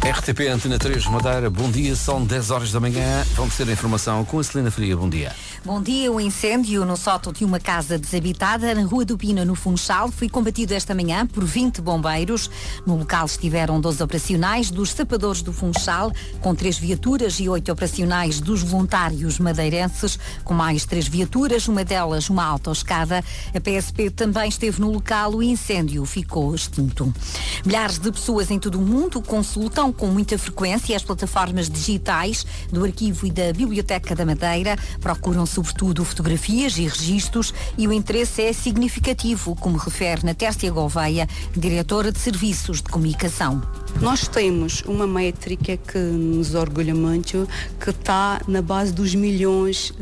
RTP Antena 3 Madeira, bom dia, são 10 horas da manhã. Vamos ter a informação com a Celina Faria, bom dia. Bom dia, o incêndio no sótão de uma casa desabitada na Rua do Pina, no Funchal, foi combatido esta manhã por 20 bombeiros. No local estiveram 12 operacionais dos sapadores do Funchal, com 3 viaturas e 8 operacionais dos voluntários madeirenses, com mais 3 viaturas, uma delas uma autoescada. A PSP também esteve no local, o incêndio ficou extinto. Milhares de pessoas em todo o mundo consultam com muita frequência as plataformas digitais do Arquivo e da Biblioteca da Madeira, procuram sobretudo fotografias e registros e o interesse é significativo, como refere Natércia Gouveia, diretora de Serviços de Comunicação. Nós temos uma métrica que nos orgulha muito, que está na base dos milhões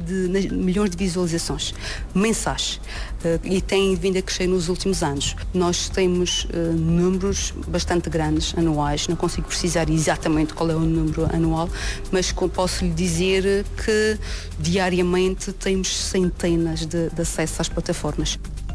de visualizações mensais e tem vindo a crescer nos últimos anos. Nós temos números bastante grandes anuais, não consigo precisar exatamente qual é o número anual, mas posso lhe dizer que diariamente temos centenas de acessos às plataformas.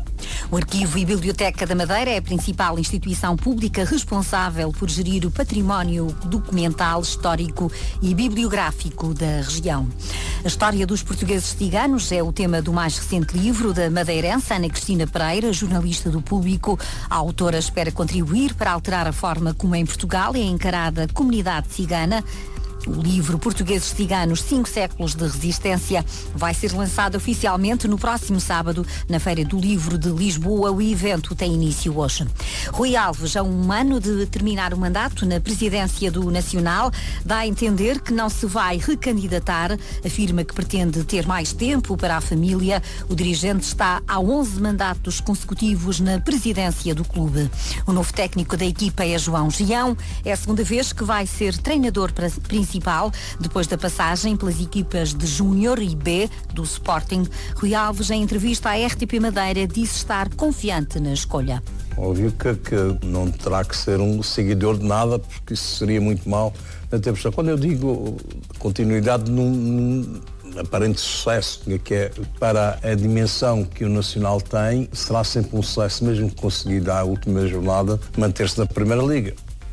O Arquivo e Biblioteca da Madeira é a principal instituição pública responsável por gerir o património documental, histórico e bibliográfico da região. A história dos portugueses ciganos é o tema do mais recente livro da madeirense Ana Cristina Pereira, jornalista do Público. A autora espera contribuir para alterar a forma como em Portugal é encarada a comunidade cigana. O livro Portugueses Ciganos, 5 séculos de resistência, vai ser lançado oficialmente no próximo sábado na Feira do Livro de Lisboa. O evento tem início hoje. Rui Alves, a um ano de terminar o mandato na presidência do Nacional, dá a entender que não se vai recandidatar, afirma que pretende ter mais tempo para a família. O dirigente está há 11 mandatos consecutivos na presidência do clube. O novo técnico da equipa é João Gião, é a segunda vez que vai ser treinador principal depois da passagem pelas equipas de Júnior e B do Sporting. Rui Alves, em entrevista à RTP Madeira, disse estar confiante na escolha. Óbvio que não terá que ser um seguidor de nada, porque isso seria muito mau. Quando eu digo continuidade num aparente sucesso, que é para a dimensão que o Nacional tem, será sempre um sucesso, mesmo que conseguir à última jornada manter-se na Primeira Liga.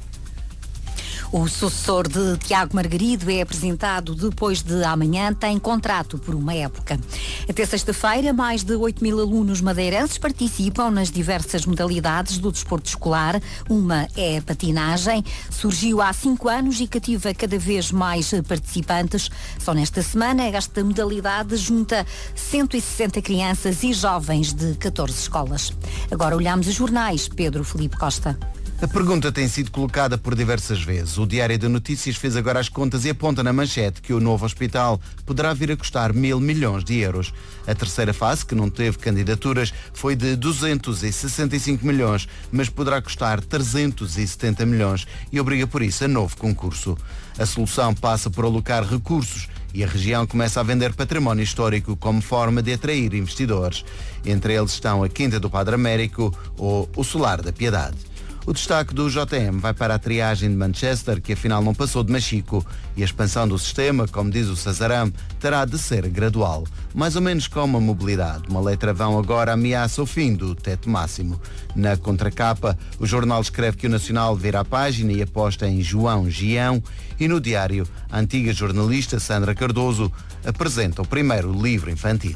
O sucessor de Tiago Margarido é apresentado depois de amanhã, tem contrato por uma época. Até sexta-feira, mais de 8.000 alunos madeirenses participam nas diversas modalidades do desporto escolar. Uma é a patinagem, surgiu há 5 anos e cativa cada vez mais participantes. Só nesta semana, esta modalidade junta 160 crianças e jovens de 14 escolas. Agora olhamos os jornais. Pedro Filipe Costa. A pergunta tem sido colocada por diversas vezes. O Diário de Notícias fez agora as contas e aponta na manchete que o novo hospital poderá vir a custar 1.000 milhões de euros. A terceira fase, que não teve candidaturas, foi de 265 milhões, mas poderá custar 370 milhões e obriga por isso a novo concurso. A solução passa por alocar recursos e a região começa a vender património histórico como forma de atrair investidores. Entre eles estão a Quinta do Padre Américo ou o Solar da Piedade. O destaque do JM vai para a triagem de Manchester, que afinal não passou de machico, e a expansão do sistema, como diz o Sazaram, terá de ser gradual, mais ou menos como a mobilidade. Uma letra vão agora ameaça o fim do teto máximo. Na contracapa, o jornal escreve que o Nacional vira a página e aposta em João Gião, e no Diário, a antiga jornalista Sandra Cardoso apresenta o primeiro livro infantil.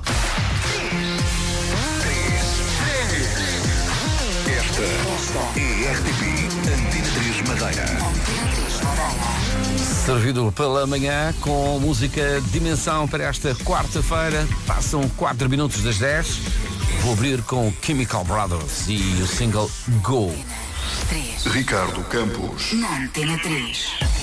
RTP Antena 3 Madeira. Servido pela manhã com música Dimensão para esta quarta-feira. Passam 4 minutos das 10. Vou abrir com Chemical Brothers e o single Go. Ricardo Campos. Na Antena 3.